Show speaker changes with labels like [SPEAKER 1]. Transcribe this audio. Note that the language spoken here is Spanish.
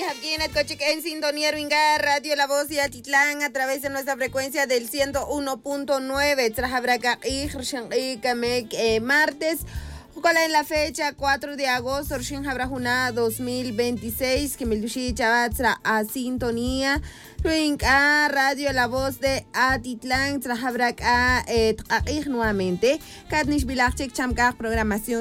[SPEAKER 1] Habginet Cochic en sintonía Ringa, Radio La Voz y Atitlán a través de nuestra frecuencia del 101.9. Trajabraca y martes. Jucola en la fecha 4 de agosto, Rshin Habrajuna 2026, que Mildushi Chavatra a sintonía. Ringa, Radio La Voz de Atitlán, Trajabraca nuevamente. Katnish Bilachek Chamkaj, programación.